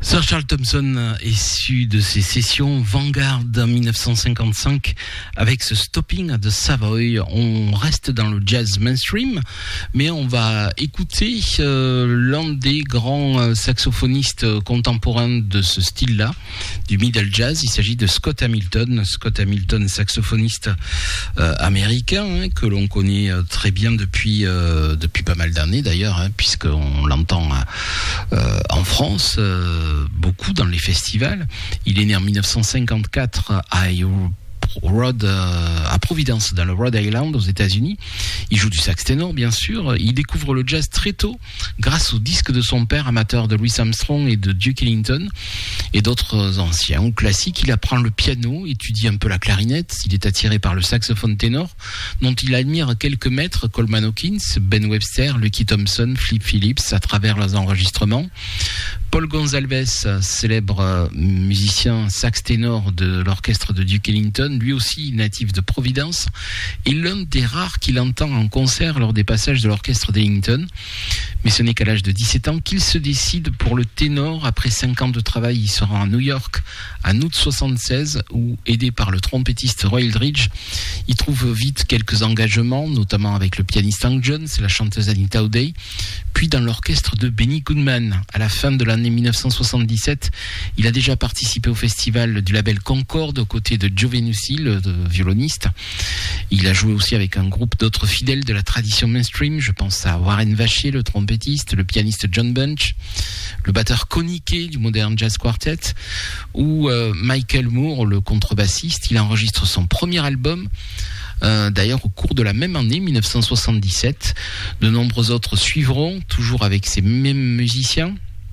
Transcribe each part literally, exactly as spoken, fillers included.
Sir Charles Thompson, issu de ses sessions Vanguard en dix-neuf cent cinquante-cinq avec ce Stopping at the Savoy. On reste dans le jazz mainstream, mais on va écouter euh, l'un des grands euh, saxophonistes contemporains de ce style-là, du middle jazz. Il s'agit de Scott Hamilton. Scott Hamilton, saxophoniste euh, américain, hein, que l'on connaît euh, très bien depuis, euh, depuis pas mal d'années d'ailleurs, hein, puisqu'on l'entend euh, en France. Euh, beaucoup dans les festivals. Il est né en dix-neuf cent cinquante-quatre à Rhode, euh, à Providence, dans le Rhode Island, aux États-Unis. Il joue du sax ténor, bien sûr. Il découvre le jazz très tôt, grâce au disque de son père, amateur de Louis Armstrong et de Duke Ellington, et d'autres anciens ou classiques. Il apprend le piano, étudie un peu la clarinette. Il est attiré par le saxophone ténor, dont il admire quelques maîtres, Coleman Hawkins, Ben Webster, Lucky Thompson, Flip Phillips, à travers leurs enregistrements. Paul Gonsalves, célèbre musicien sax ténor de l'orchestre de Duke Ellington, lui aussi natif de Providence, est l'un des rares qu'il entend en concert lors des passages de l'orchestre d'Ellington. Mais ce n'est qu'à l'âge de dix-sept ans qu'il se décide pour le ténor. Après cinq ans de travail, il sera à New York en août soixante-seize, où, aidé par le trompettiste Roy Eldridge, il trouve vite quelques engagements, notamment avec le pianiste Hank Jones et la chanteuse Anita O'Day, puis dans l'orchestre de Benny Goodman. À la fin de l'année dix-neuf cent soixante-dix-sept, il a déjà participé au festival du label Concorde aux côtés de Joe Venusi, le violoniste. Il a joué aussi avec un groupe d'autres fidèles de la tradition mainstream. Je pense à Warren Vacher, le trompettiste, le pianiste John Bunch, le batteur Connie Kay du Modern Jazz Quartet, ou euh, Michael Moore, le contrebassiste. Il enregistre son premier album, Euh, d'ailleurs au cours de la même année dix-neuf cent soixante-dix-sept. De nombreux autres suivront, toujours avec ces mêmes musiciens,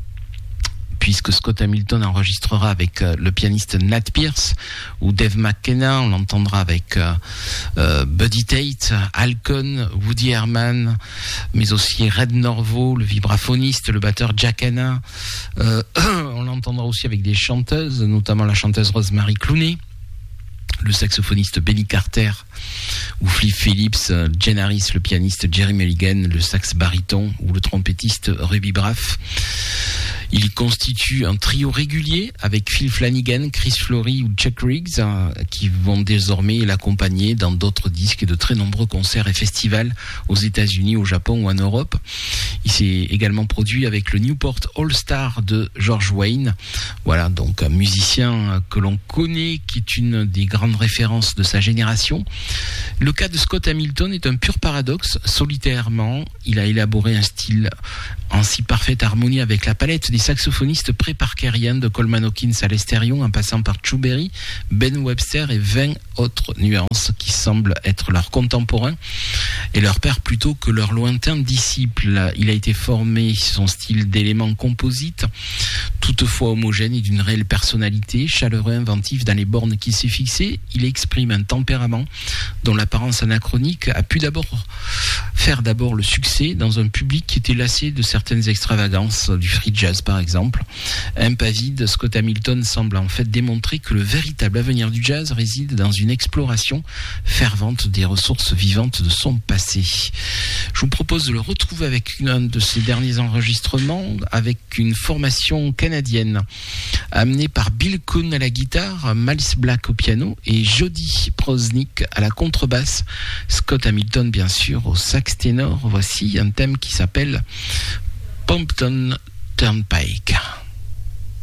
puisque Scott Hamilton enregistrera avec euh, le pianiste Nat Pierce ou Dave McKenna. On l'entendra avec euh, euh, Buddy Tate, Al Cohn, Woody Herman, mais aussi Red Norvo, le vibraphoniste, le batteur Jack Hanna. Euh, on l'entendra aussi avec des chanteuses, notamment la chanteuse Rosemary Clooney, le saxophoniste Benny Carter, ou Flip Phillips, Jen Harris, le pianiste Jerry Mulligan, le sax baryton, ou le trompettiste Ruby Braff. Il constitue un trio régulier avec Phil Flanagan, Chris Flory ou Chuck Riggs, hein, qui vont désormais l'accompagner dans d'autres disques et de très nombreux concerts et festivals aux États-Unis, au Japon ou en Europe. Il s'est également produit avec le Newport All Star de George Wayne. Voilà, donc un musicien que l'on connaît, qui est une des grandes références de sa génération. Le cas de Scott Hamilton est un pur paradoxe. Solitairement, il a élaboré un style en si parfaite harmonie avec la palette des saxophonistes pré-parkeriens, de Coleman Hawkins à l'Estérion, en passant par Chu Berry, Ben Webster et vingt autres nuances qui semblent être leurs contemporains et leur père plutôt que leurs lointains disciples. Il a été formé son style d'éléments composites, toutefois homogène et d'une réelle personnalité, chaleureux, inventif dans les bornes qu'il s'est fixées. Il exprime un tempérament dont l'apparence anachronique a pu d'abord faire d'abord le succès dans un public qui était lassé de certaines extravagances du free jazz par exemple. Impavide, Scott Hamilton semble en fait démontrer que le véritable avenir du jazz réside dans une exploration fervente des ressources vivantes de son passé. Je vous propose de le retrouver avec un de ses derniers enregistrements, avec une formation canadienne amenée par Bill Cohn à la guitare, Miles Black au piano et Jody Prosnick à la contrebasse. Scott Hamilton bien sûr au sax ténor. Voici un thème qui s'appelle Pompton Turnpike.